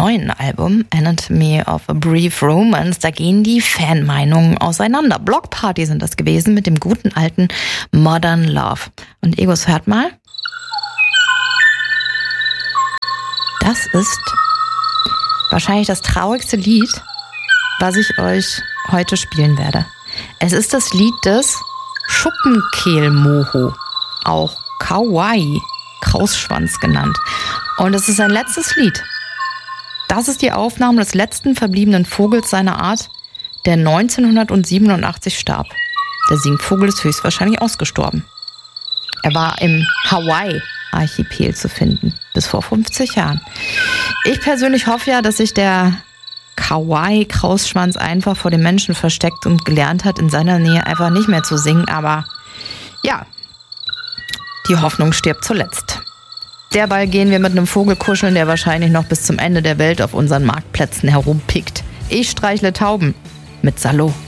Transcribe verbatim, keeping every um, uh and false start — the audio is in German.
neuen Album Anatomy of a Brief Romance, da gehen die Fanmeinungen auseinander. Blockparty sind das gewesen mit dem guten alten Modern Love. Und Egos, hört mal. Das ist wahrscheinlich das traurigste Lied, was ich euch heute spielen werde. Es ist das Lied des Schuppenkehlmoho, auch Kawaii, Krausschwanz genannt. Und es ist sein letztes Lied. Das ist die Aufnahme des letzten verbliebenen Vogels seiner Art, der neunzehnhundertsiebenundachtzig starb. Der Singvogel ist höchstwahrscheinlich ausgestorben. Er war im Hawaii-Archipel zu finden, bis vor fünfzig Jahren. Ich persönlich hoffe ja, dass sich der Kawaii-Krausschwanz einfach vor den Menschen versteckt und gelernt hat, in seiner Nähe einfach nicht mehr zu singen. Aber ja, die Hoffnung stirbt zuletzt. Derweil gehen wir mit einem Vogel kuscheln, der wahrscheinlich noch bis zum Ende der Welt auf unseren Marktplätzen herumpickt. Ich streichle Tauben mit Salo.